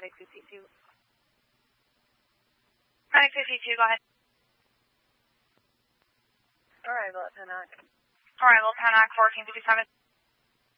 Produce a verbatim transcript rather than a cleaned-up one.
Medic fifty-two. Medic fifty-two, go ahead. Arrival at Pennock. Arrival, Pennock, fourteen fifty-seven.